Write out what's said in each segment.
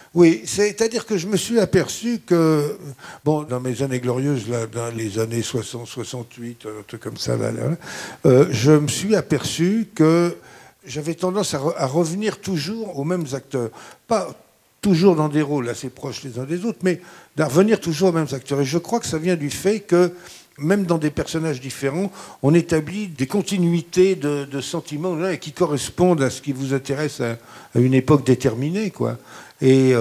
Oui, c'est-à-dire que je me suis aperçu que, bon, dans mes années glorieuses, là, dans les années 60, 68, un truc comme ça, je me suis aperçu que j'avais tendance à revenir toujours aux mêmes acteurs. Pas toujours dans des rôles assez proches les uns des autres, mais à revenir toujours aux mêmes acteurs. Et je crois que ça vient du fait que, même dans des personnages différents, on établit des continuités de sentiments là, qui correspondent à ce qui vous intéresse à une époque déterminée, quoi. Et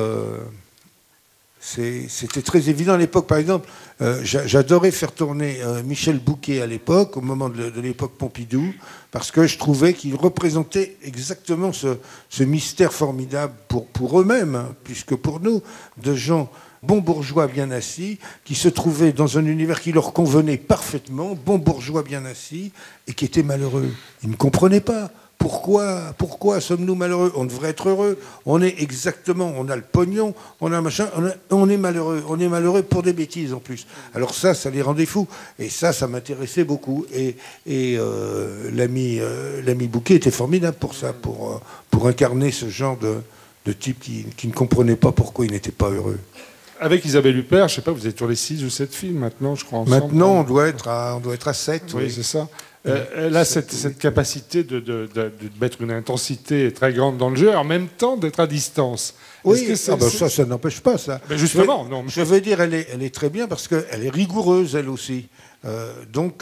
c'était très évident à l'époque. Par exemple, j'adorais faire tourner Michel Bouquet à l'époque, au moment de l'époque Pompidou, parce que je trouvais qu'il représentait exactement ce mystère formidable pour eux-mêmes, hein, puisque pour nous, de gens bons bourgeois bien assis, qui se trouvaient dans un univers qui leur convenait parfaitement, bons bourgeois bien assis, et qui étaient malheureux. Ils ne comprenaient pas. Pourquoi sommes-nous malheureux? On devrait être heureux. On est exactement, on a le pognon, on a machin, on est malheureux. On est malheureux pour des bêtises en plus. Alors ça les rendait fous. Et ça m'intéressait beaucoup. Et l'ami Bouquet était formidable pour ça, pour incarner ce genre de type qui ne comprenait pas pourquoi il n'était pas heureux. Avec Isabelle Huppert, je sais pas, vous êtes sur les 6 ou 7 films maintenant, je crois. Ensemble. Maintenant, on doit être à 7. Oui, c'est ça. Elle a cette capacité de mettre une intensité très grande dans le jeu, et en même temps d'être à distance. Oui, ça n'empêche pas ça. Ben justement, je veux dire, elle est très bien parce qu'elle est rigoureuse, elle aussi. Donc,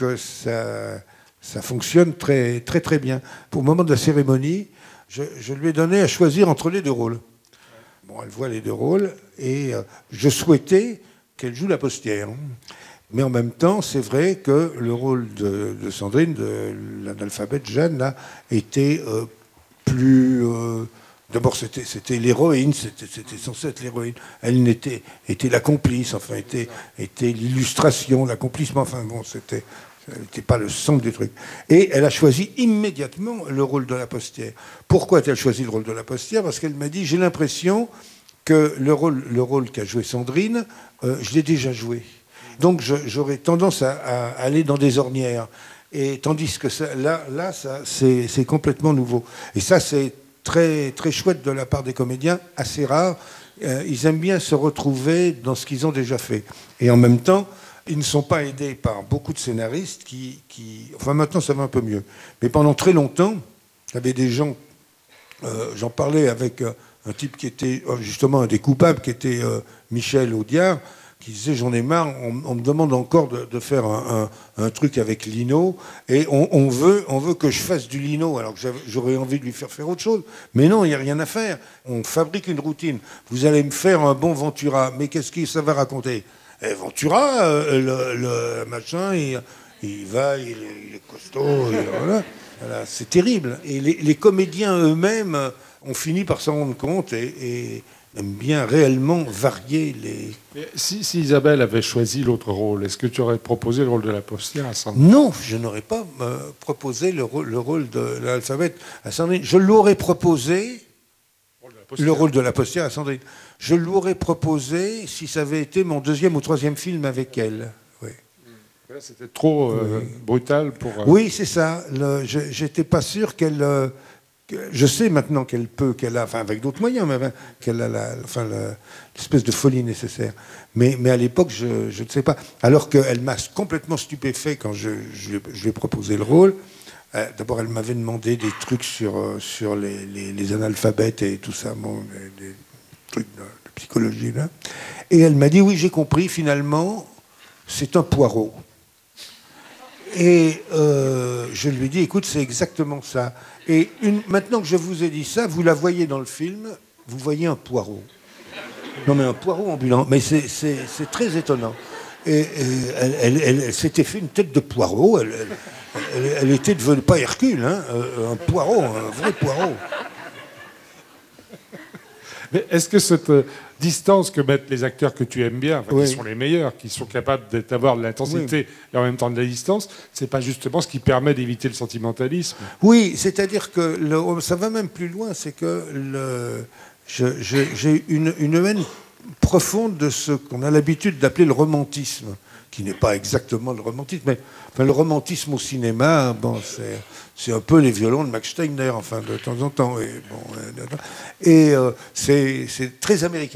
ça fonctionne très, très, très bien. Au moment de la cérémonie, je lui ai donné à choisir entre les deux rôles. Bon, elle voit les deux rôles, et je souhaitais qu'elle joue la postière. Mais en même temps, c'est vrai que le rôle de Sandrine, de l'analphabète Jeanne, là, était plus... D'abord, c'était l'héroïne, c'était censé être l'héroïne. Elle était la complice, enfin, était l'illustration, l'accomplissement, enfin, bon, elle n'était pas le centre du truc. Et elle a choisi immédiatement le rôle de la postière. Pourquoi a-t-elle choisi le rôle de la postière? Parce qu'elle m'a dit, j'ai l'impression que le rôle qu'a joué Sandrine, je l'ai déjà joué. Donc j'aurais tendance à aller dans des ornières. Et tandis que là c'est complètement nouveau. Et ça, c'est très, très chouette de la part des comédiens, assez rare. Ils aiment bien se retrouver dans ce qu'ils ont déjà fait. Et en même temps, ils ne sont pas aidés par beaucoup de scénaristes qui... Enfin, maintenant, ça va un peu mieux. Mais pendant très longtemps, il y avait des gens... J'en parlais avec un type qui était justement un des coupables, qui était Michel Audiard, qui disait, j'en ai marre, on me demande encore de faire un truc avec Lino, et on veut que je fasse du Lino, alors que j'aurais envie de lui faire autre chose. Mais non, il n'y a rien à faire. On fabrique une routine. Vous allez me faire un bon Ventura, mais qu'est-ce que ça va raconter? Ventura, le machin, il va, il est costaud, voilà. Voilà, c'est terrible. Et les comédiens eux-mêmes ont fini par s'en rendre compte et aiment bien réellement varier les... Si Isabelle avait choisi l'autre rôle, est-ce que tu aurais proposé le rôle de la postière à Sandrine? Non, je n'aurais pas proposé le rôle de l'alphabet à Sandrine. Je l'aurais proposé, le rôle de la postière à Sandrine. Je l'aurais proposé si ça avait été mon deuxième ou troisième film avec elle. Oui. C'était trop brutal pour... Oui, c'est ça. J'étais pas sûr qu'elle... je sais maintenant qu'elle a, enfin avec d'autres moyens, mais qu'elle a l'espèce de folie nécessaire. Mais à l'époque, je ne sais pas. Alors qu'elle m'a complètement stupéfait quand je lui ai proposé le rôle. D'abord, elle m'avait demandé des trucs sur les analphabètes et tout ça, bon, des trucs de psychologie là. Et elle m'a dit, oui, j'ai compris, finalement, c'est un poireau. Et je lui ai dit, écoute, c'est exactement ça. Et maintenant que je vous ai dit ça, vous la voyez dans le film, vous voyez un poireau. Non, mais un poireau ambulant. Mais c'est très étonnant. Et elle s'était fait une tête de poireau. Elle était devenue, pas Hercule, hein, un poireau, un vrai poireau. Mais est-ce que cette distance que mettent les acteurs que tu aimes bien, qui sont les meilleurs, qui sont capables d'avoir de l'intensité et en même temps de la distance, c'est pas justement ce qui permet d'éviter le sentimentalisme? Oui, c'est-à-dire que ça va même plus loin, c'est que j'ai une haine profonde de ce qu'on a l'habitude d'appeler le romantisme, qui n'est pas exactement le romantisme, mais enfin, le romantisme au cinéma, bon, c'est un peu les violons de Max Steiner, enfin, de temps en temps. Et, bon, c'est très américain.